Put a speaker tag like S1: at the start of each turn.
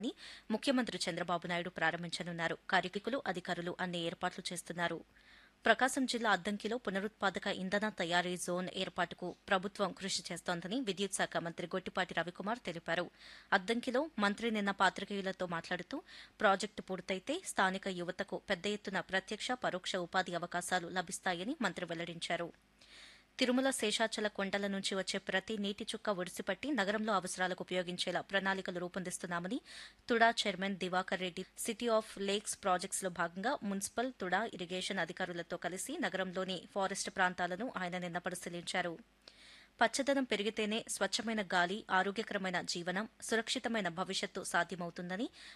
S1: ముఖ్యమంత్రి చంద్రబాబు నాయుడు ప్రారంభించనున్నారు. కార్యకులు, అధికారులు అన్ని ఏర్పాట్లు చేస్తున్నారు. ప్రకాశం జిల్లా అద్దంకిలో పునరుత్పాదక ఇంధన తయారీ జోన్ ఏర్పాటుకు ప్రభుత్వం కృషి చేస్తోందని విద్యుత్ శాఖ మంత్రి గొట్టిపాటి రవికుమార్ తెలిపారు. అద్దంకిలో మంత్రి నిన్న పాత్రికేయులతో మాట్లాడుతూ ప్రాజెక్టు పూర్తయితే స్థానిక యువతకు పెద్ద ఎత్తున ప్రత్యక్ష, పరోక్ష ఉపాధి అవకాశాలు లభిస్తాయని మంత్రి వెల్లడించారు. తిరుమల శేషాచల కొండల నుంచి వచ్చే ప్రతి నీటి చుక్క ఒడిసిపట్టి నగరంలో అవసరాలకు ఉపయోగించేలా ప్రణాళికలు రూపొందిస్తున్నామని TUDA chairman Diwakar Reddy city of lakes projects లో భాగంగా మున్సిపల్, తుడా ఇరిగేషన్ అధికారులతో కలిసి నగరంలోని ఫారెస్ట్ ప్రాంతాలను ఆయన నిన్న పరిశీలించారు. పచ్చదనం పెరిగితేనే స్వచ్ఛమైన గాలి, ఆరోగ్యకరమైన జీవనం, సురక్షితమైన భవిష్యత్తు సాధ్యమవుతుందని